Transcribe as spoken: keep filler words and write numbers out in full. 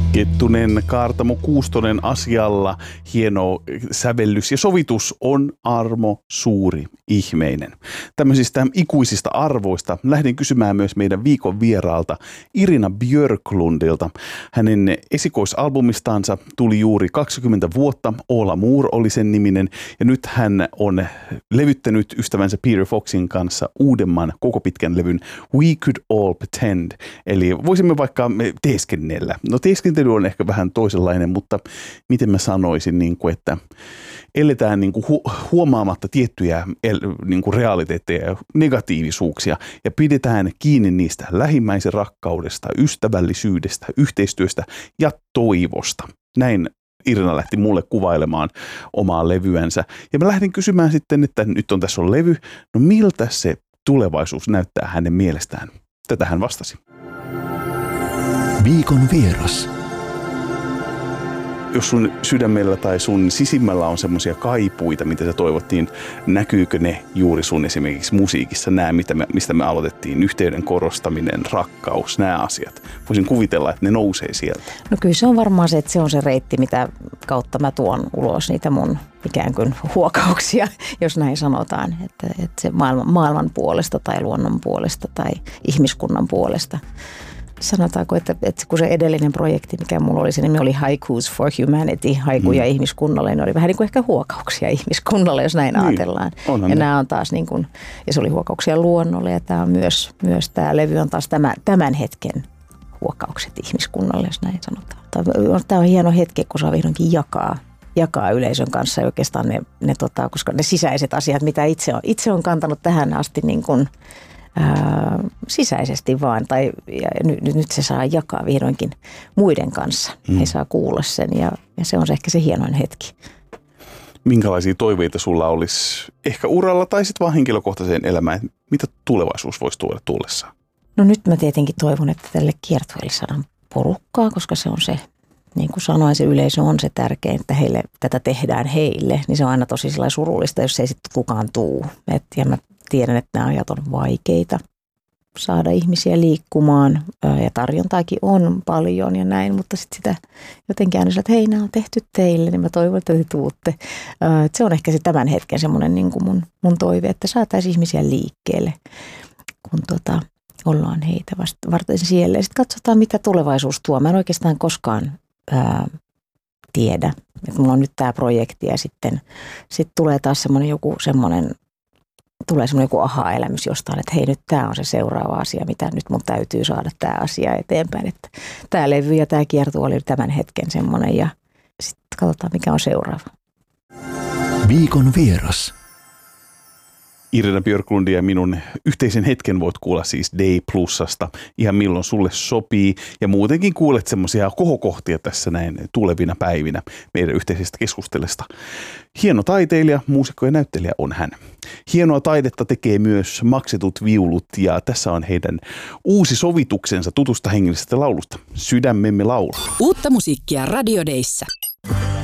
Kettunen, Kaartamo, Kuustonen asialla. Hieno sävellys ja sovitus on Armo Suuri ihmeinen. Tämmöisistä ikuisista arvoista lähdin kysymään myös meidän viikon vieraalta Irina Björklundilta. Hänen esikoisalbumistansa tuli juuri kaksikymmentä vuotta. All Amour oli sen niminen ja nyt hän on levyttänyt ystävänsä Peter Foxin kanssa uudemman koko pitkän levyn We Could All Pretend. Eli voisimme vaikka teeskennellä. No teeskentely on ehkä vähän toisenlainen, mutta miten mä sanoisin, niin kuin, että eletään niin kuin hu- huomaamatta tiettyjä el- niin kuin realiteetteja ja negatiivisuuksia ja pidetään kiinni niistä lähimmäisen rakkaudesta, ystävällisyydestä, yhteistyöstä ja toivosta. Näin Irina lähti mulle kuvailemaan omaa levyänsä. Ja mä lähdin kysymään sitten, että nyt on tässä on levy, no miltä se tulevaisuus näyttää hänen mielestään? Tätä hän vastasi. Viikon vieras. Jos sun sydämellä tai sun sisimmällä on semmoisia kaipuita, mitä sä toivottiin, näkyykö ne juuri sun esimerkiksi musiikissa, nämä, mitä me, mistä me aloitettiin, yhteyden korostaminen, rakkaus, nämä asiat. Voisin kuvitella, että ne nousee sieltä. No kyllä se on varmaan se, että se on se reitti, mitä kautta mä tuon ulos niitä mun ikään kuin huokauksia, jos näin sanotaan, että, että se maailman, maailman puolesta tai luonnon puolesta tai ihmiskunnan puolesta. Sanotaanko, että, että kun se edellinen projekti, mikä mulla oli, se nimi oli Haikus for Humanity, haikuja mm. ihmiskunnalle, niin oli vähän niin kuin ehkä huokauksia ihmiskunnalle, jos näin niin, ajatellaan. Ja nämä on taas niin kuin, ja se oli huokauksia luonnolle, ja tämä on myös, myös tämä levy on taas tämä, tämän hetken huokaukset ihmiskunnalle, jos näin sanotaan. Tämä on hieno hetki, kun saa vihdoinkin jakaa, jakaa yleisön kanssa oikeastaan ne, ne tota, koska ne sisäiset asiat, mitä itse on, itse on kantanut tähän asti niin kuin Ää, sisäisesti vaan, tai ja nyt, nyt se saa jakaa vihdoinkin muiden kanssa. Mm. He saa kuulla sen ja, ja se on se ehkä se hienoin hetki. Minkälaisia toiveita sulla olisi ehkä uralla tai sitten vaan henkilökohtaiseen elämään? Mitä tulevaisuus voisi tuoda tullessaan? No nyt mä tietenkin toivon, että tälle kiertueelle saadaan porukkaa, koska se on se, niin kuin sanoin, se yleisö on se tärkein, että heille, tätä tehdään heille. Niin se on aina tosi surullista, jos ei sitten kukaan tuu. Et, ja mä tiedän, että nämä ajat on vaikeita saada ihmisiä liikkumaan ja tarjontaakin on paljon ja näin, mutta sitten sitä jotenkin aina sillä, että hei, nämä on tehty teille, niin mä toivon, että te tuutte. Se on ehkä se tämän hetken semmoinen niin kuin mun, mun toive, että saataisiin ihmisiä liikkeelle, kun tota, ollaan heitä vasta varten siellä. Ja sitten katsotaan, mitä tulevaisuus tuo. Mä en oikeastaan koskaan ää, tiedä, että mulla on nyt tämä projekti ja sitten sit tulee taas semmoinen joku semmoinen tulee semmoinen joku aha-elämys jostain, että hei, nyt tämä on se seuraava asia, mitä nyt mun täytyy saada tämä asia eteenpäin. Että tämä levy ja tämä kiertue oli tämän hetken semmoinen ja sitten katsotaan, mikä on seuraava. Viikon vieras. Irina Björklund ja minun yhteisen hetken voit kuulla siis Day Plusasta ihan milloin sulle sopii. Ja muutenkin kuulet semmoisia kohokohtia tässä näin tulevina päivinä meidän yhteisestä keskustelusta. Hieno taiteilija, muusikko ja näyttelijä on hän. Hienoa taidetta tekee myös Maksetut viulut ja tässä on heidän uusi sovituksensa tutusta hengellisestä laulusta. Sydämemme laulaa. Uutta musiikkia Radio Dayssä.